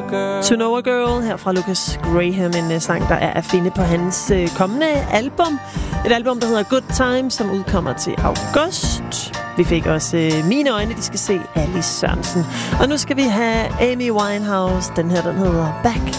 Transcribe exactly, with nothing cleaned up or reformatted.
girl. To Know a Girl her fra Lucas Graham, en uh, sang, der er at finde på hans uh, kommende album. Et album, der hedder Good Time, som udkommer til august. Vi fik også uh, Mine Øjne, de skal se Alice Sørensen. Og nu skal vi have Amy Winehouse. Den her, den hedder Back